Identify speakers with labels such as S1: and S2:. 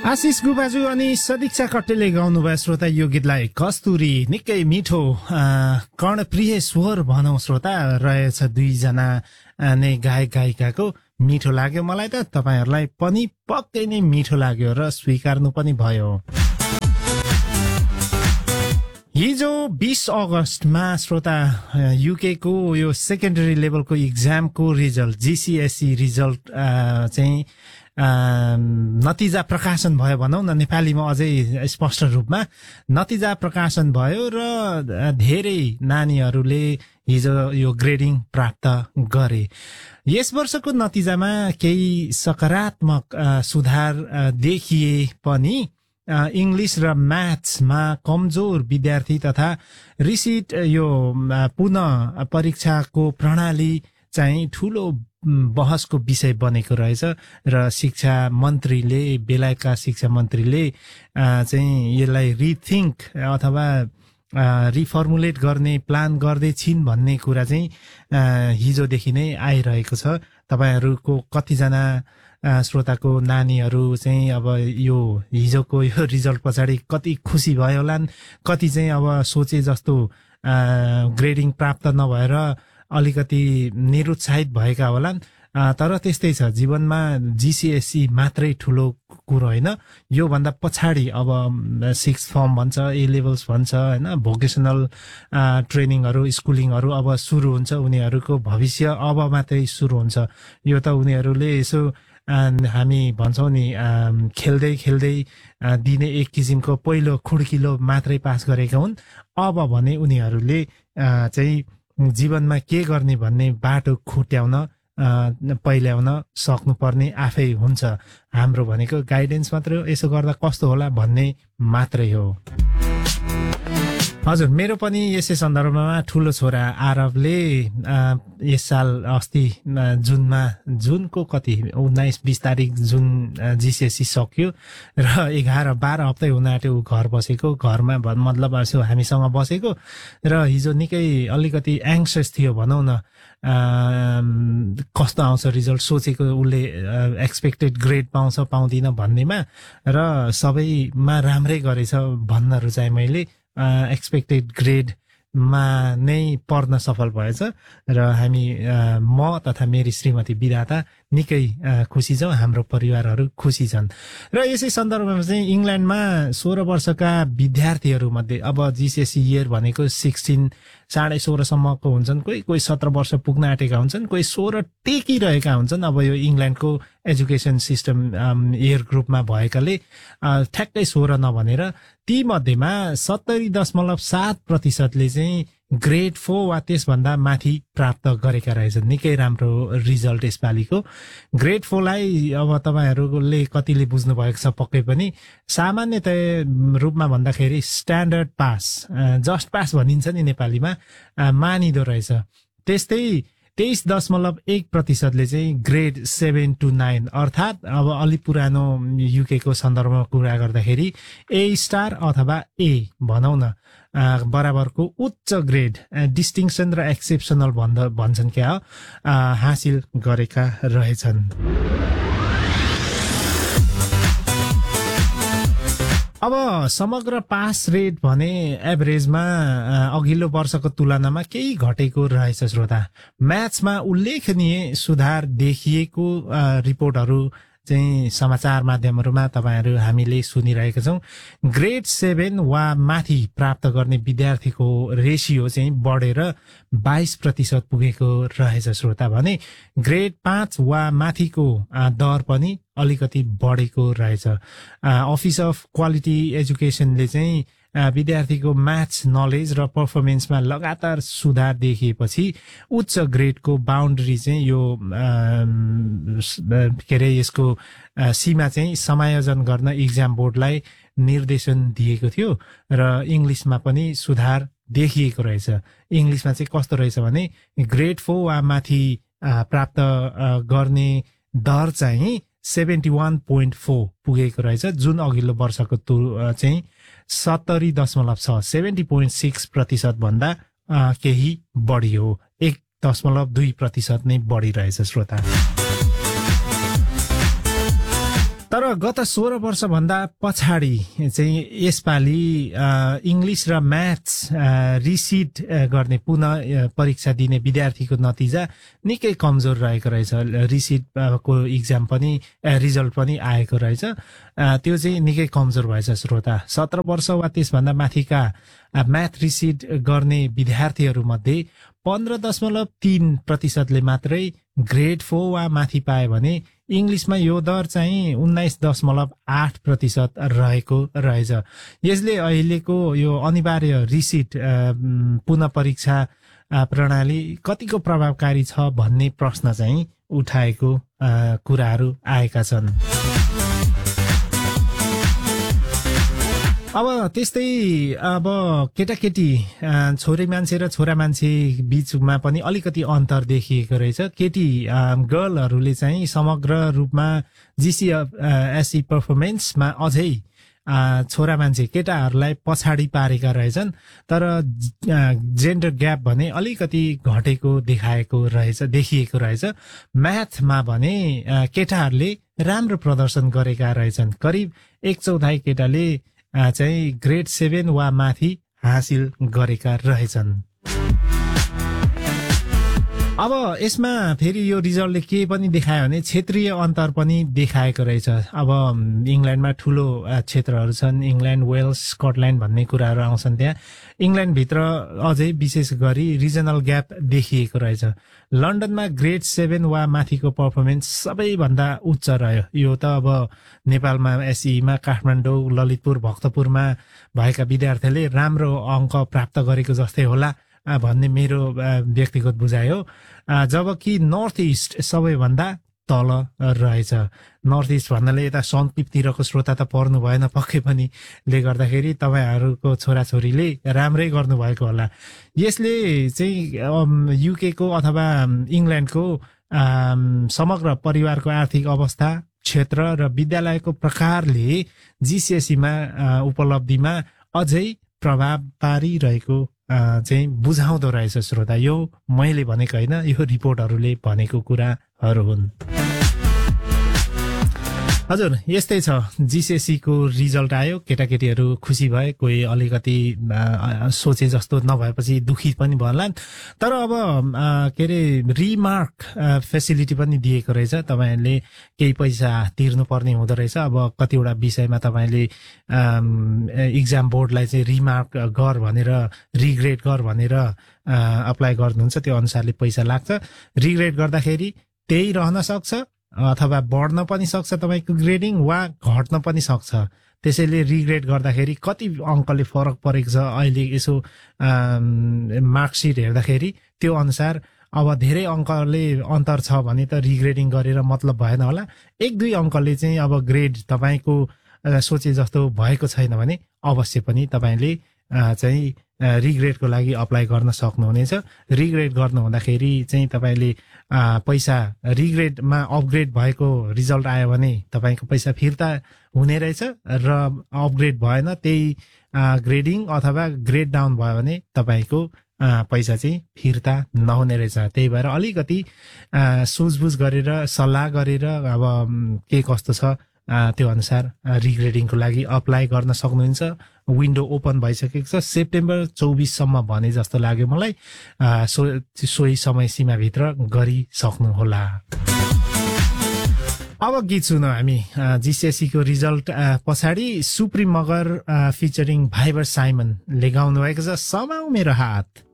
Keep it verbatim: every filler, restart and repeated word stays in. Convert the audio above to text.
S1: आशिष गुबाजु अनि सदीक्षा कट्टेले गाउनु भयो श्रोता यो गीतलाई। कस्तुरी निकै मिठो कर्णप्रिय स्वर भनौं श्रोता रहेछ, दुईजना नै गायक गायिकाको। मिठो लाग्यो मलाई त, तपाईहरुलाई पनि पक्कै नै मिठो लाग्यो र स्वीकार्नु पनि भयो। हिजो बीस अगस्तमा श्रोता युके को यो सेकेन्डरी लेभलको एक्जामको रिजल्ट जीसीएसई रिजल्ट चाहिँ नतिजा प्रकाशन भयो भनौं न, नेपालीमा अझै स्पष्ट रूपमा नतिजा प्रकाशन भयो र धेरै नानीहरूले हिजो यो ग्रेडिङ प्राप्त गरे। यस वर्षको नतिजामा केही सकारात्मक सुधार देखिए पनि इंग्लिश र म्याथ्समा कमजोर विद्यार्थी तथा रिसिट यो पुनः परीक्षाको प्रणाली चाहिँ ठूलो बहसको विषय बनेको रहेछ र शिक्षा मन्त्रीले, बेलायतका शिक्षा मन्त्रीले चाहिँ यसलाई रिथिंक अथवा रिफर्मुलेट गर्ने प्लान गर्दै छिन् भन्ने कुरा चाहिँ हिजोदेखि नै आइरहेको छ। तपाईहरुको कतिजना श्रोताको नानीहरू चाहिँ अब यो हिजोको यो रिजल्ट पछाडि कति खुसी भयो होलान्, कति चाहिँ अब सोचे जस्तो ग्रेडिङ प्राप्त नभएर अलिकति निरुत्साहित भएका होलान्। तर त्यस्तै छ जीवनमा, जीसीएसई मात्रै ठूलो कुरो होइन, यो भन्दा पछाडि अब सिक्स फर्म भन्छ, ए लेभल्स भन्छ हैन, भोकेशनल ट्रेनिङहरु, स्कुलिङहरु अब सुरु हुन्छ। उनीहरुको भविष्य अब मात्रै सुरु हुन्छ। यो त उनीहरुले यसो हामी भन्छौं नि खेल्दै खेल्दै दिने एक किसिमको पहिलो खुड्किलो मात्रै पास गरेका हुन्। अब भने उनीहरुले चाहिँ जीवनमा के गर्ने भन्ने बाटो खुट्याउन पहिल्याउन सक्नुपर्ने आफै हुन्छ। हाम्रो भनेको गाइडेन्स मात्र हो, यसो गर्दा कस्तो होला भन्ने मात्रै हो। हजुर, मेरो पनि यसै सन्दर्भमा ठूलो छोरा आरवले यस साल अस्ति जुनमा, जुनको कति उन्नाइस बीस तारिक जुन जीसीएसई सक्यो र एघार बाह्र हप्ता हुन आँट्यो ऊ घर बसेको, घरमा मतलब यसो हामीसँग बसेको र हिजो निकै अलिकति एङ्सियस थियो भनौं न। कस्तो आउँछ रिजल्ट, सोचेको उसले एक्सपेक्टेड ग्रेड पाउँछ पाउँदिन भन्नेमा, र सबैमा राम्रै गरेछ भन्न रुचाए मैले। एक्सपेक्टेड ग्रेड मा नै पढ्न सफल भएछ र हामी म तथा मेरी श्रीमती विधाता निकै खुसी छौं, हाम्रो परिवारहरू खुसी छन्। र यसै सन्दर्भमा चाहिँ इंग्ल्यान्डमा सोह्र वर्षका विद्यार्थीहरू मध्ये अब जीसीएसई इयर भनेको सोह्र साढे सोह्र सम्मको हुन्छन्, कोही कोही सत्र वर्ष पुग्न आँटेका हुन्छन्, कोही सोह्र टेकिरहेका हुन्छन्। अब यो इंग्ल्यान्डको एजुकेसन सिस्टम इयर ग्रुपमा भएकाले ठ्याक्कै सोह्र नभनेर ती मध्येमा सत्तरी दशमलव सात प्रतिशतले चाहिँ ग्रेड फोर वा त्यसभन्दा माथि प्राप्त गरेका रहेछन्। निकै राम्रो रिजल्ट यसपालिको। ग्रेड फोरलाई अब तपाईहरुले कतिले बुझ्नु भएको छ पक्कै पनि, सामान्यतया रूपमा भन्दाखेरि स्ट्यान्डर्ड पास, जस्ट पास भनिन्छ नि नेपालीमा, मानिदो रहेछ। त्यस्तै तेइस दशमलव एक प्रतिशतले चाहिँ ग्रेड सेभेन टु नाइन अर्थात अब अलि पुरानो युके को सन्दर्भमा कुरा गर्दाखेरि ए स्टार अथवा ए भनौं न बराबरको उच्च ग्रेड, डिस्टिङसन र एक्सेप्सनल भन्दा भन्छन् क्या हो, हासिल गरेका रहेछन्। अब समग्र पास रेट भने एभरेजमा अघिल्लो वर्षको तुलनामा केही घटेको रहेछ श्रोता। म्याथ्समा उल्लेखनीय सुधार देखिएको रिपोर्टहरू चाहिँ समाचार माध्यमहरुमा तपाईहरु हामीले सुनिरहेका छौं। ग्रेड सेभेन वा माथि प्राप्त गर्ने विद्यार्थीको रेशियो चाहिँ बढेर बाइस प्रतिशत पुगेको रहेछ श्रोता भने ग्रेड पाँच वा माथिको दर पनि अलिकति बढेको रहेछ। अफिस अफ क्वालिटी एजुकेसनले चाहिँ विद्यार्थीको म्याथ्स नलेज र पर्फर्मेन्समा लगातार सुधार देखिएपछि उच्च ग्रेडको बाउन्ड्री चाहिँ यो के अरे यसको सीमा चाहिँ समायोजन गर्न इक्जाम बोर्डलाई निर्देशन दिएको थियो र इंग्लिशमा पनि सुधार देखिएको रहेछ। इंग्लिशमा चाहिँ कस्तो रहेछ भने ग्रेड फोर वा माथि प्राप्त गर्ने दर चाहिँ सेभेन्टी वान पोइन्ट फोर पुगेको रहेछ, जुन अघिल्लो वर्षको चाहिँ सत्तरी दशमलव छ सेभेन्टी पोइन्ट सिक्स प्रतिशत भन्दा केही बढी हो, एक दशमलव दुई प्रतिशत नै बढी रहेछ श्रोता। तर गत सोह्र वर्षभन्दा पछाडि चाहिँ यसपालि इङ्ग्लिस र म्याथ्स रिसिट गर्ने पुनः परीक्षा दिने विद्यार्थीको नतिजा निकै कमजोर रहेको रहेछ। रिसिटको इक्जाम पनि रिजल्ट पनि आएको रहेछ, त्यो चाहिँ निकै कमजोर भएछ श्रोता। सत्र वर्ष वा त्यसभन्दा माथिका म्याथ रिसिट गर्ने विद्यार्थीहरूमध्ये पन्ध्र दशमलव तीन प्रतिशतले मात्रै ग्रेड फोर वा माथि पाए भने इङ्ग्लिसमा यो दर चाहिँ उन्नाइस दशमलव आठ प्रतिशत रहेको रहेछ। यसले अहिलेको यो अनिवार्य रिसिट पुनः परीक्षा प्रणाली कतिको प्रभावकारी छ भन्ने प्रश्न चाहिँ उठाएको कुराहरू आएका छन्। अब त्यस्तै अब केटाकेटी छोरी मान्छे र छोरा मान्छे बीचमा पनि अलिकति अन्तर देखिएको रहेछ। केटी गर्लहरूले चाहिँ समग्र रूपमा जिसिएसई पर्फर्मेन्समा अझै छोरा मान्छे केटाहरूलाई पछाडि पारेका रहेछन्, तर जेन्डर ग्याप भने अलिकति घटेको देखाएको रहेछ देखिएको रहेछ। म्याथमा भने केटाहरूले राम्रो प्रदर्शन गरेका रहेछन्। करिब एक चौथाइ केटाले चाहिँ ग्रेड सेभेन वा माथि हासिल गरेका रहेछन्। अब यसमा फेरि यो रिजल्टले के पनि देखायो भने क्षेत्रीय अन्तर पनि देखाएको रहेछ। अब इङ्ल्यान्डमा ठुलो क्षेत्रहरू छन्, इङ्ल्यान्ड, वेल्स, स्कटल्यान्ड भन्ने कुराहरू आउँछन् त्यहाँ। इङ्ल्यान्डभित्र अझै विशेष गरी रिजनल ग्याप देखिएको रहेछ। लन्डनमा ग्रेड सेभेन वा माथिको पर्फर्मेन्स सबैभन्दा उच्च रह्यो। यो त अब नेपालमा एसईमा काठमाडौँ, ललितपुर, भक्तपुरमा भएका विद्यार्थीले राम्रो अङ्क प्राप्त गरेको जस्तै होला भन्ने मेरो व्यक्तिगत बुझाइ हो। जबकि नर्थ इस्ट सबैभन्दा तल रहेछ। नर्थ इस्ट भन्नाले यता सन्दीपतिरको श्रोता त पर्नु भएन पक्कै पनि, ले गर्दाखेरि तपाईँहरूको छोराछोरीले राम्रै गर्नुभएको होला। यसले चाहिँ युके को अथवा इङ्ल्यान्डको समग्र परिवारको आर्थिक अवस्था, क्षेत्र र विद्यालयको प्रकारले जिसिएसईमा उपलब्धिमा अझै प्रभाव पारिरहेको चाहिँ बुझाउँदो रहेछ श्रोता। यो मैले भनेको होइन, यो रिपोर्टहरूले भनेको कुराहरू हुन्। हजुर, यस्तै छ। जिसिएसई को रिजल्ट आयो, केटाकेटीहरू खुसी भए, कोही अलिकति सोचे जस्तो नभएपछि दुखी पनि भएलान्। तर अब के अरे रिमार्क फेसिलिटी पनि दिएको रहेछ। तपाईँहरूले केही पैसा तिर्नुपर्ने हुँदो रहेछ। अब कतिवटा विषयमा तपाईँले इक्जाम बोर्डलाई चाहिँ रिमार्क गर भनेर, रिग्रेड गर भनेर अप्लाई गर्नुहुन्छ, त्यो अनुसारले पैसा लाग्छ। रिग्रेड गर्दाखेरि त्यही रहन सक्छ अथवा बढ्न पनि सक्छ तपाईँको ग्रेडिङ, वा घट्न पनि सक्छ। त्यसैले रिग्रेड गर्दाखेरि कति अङ्कले फरक परेको छ अहिले यसो मार्कसिट हेर्दाखेरि, त्यो अनुसार अब धेरै अङ्कले अन्तर छ भने त रिग्रेडिङ गरेर मतलब भएन होला। एक दुई अङ्कले चाहिँ अब ग्रेड तपाईँको सोचे जस्तो भएको छैन भने अवश्य पनि तपाईँले चाहिँ रिग्रेडको लागि अप्लाई गर्न सक्नुहुनेछ। रिग्रेड गर्नु हुँदाखेरि चाहिँ तपाईँले पैसा रिग्रेडमा अपग्रेड भएको रिजल्ट आयो भने तपाईँको पैसा फिर्ता हुने रहेछ, र अपग्रेड भएन त्यही ग्रेडिङ अथवा ग्रेड डाउन भयो भने तपाईँको पैसा चाहिँ फिर्ता नहुने रहेछ। त्यही भएर अलिकति सुझबुझ गरेर सल्लाह गरेर अब के कस्तो छ त्यो अनुसार रिग्रेडिङको लागि अप्लाई गर्न सक्नुहुन्छ। विन्डो ओपन भइसकेको छ, सेप्टेम्बर चौबिससम्म भने जस्तो लाग्यो मलाई। सो सोही समय सीमाभित्र गरिसक्नुहोला। अब गीत सुनौ हामी। जिसिएसई को रिजल्ट पछाडि सुप्रिम मगर फिचरिङ भाइबर साइमनले गाउनु भएको छ समाउ मेरो हात।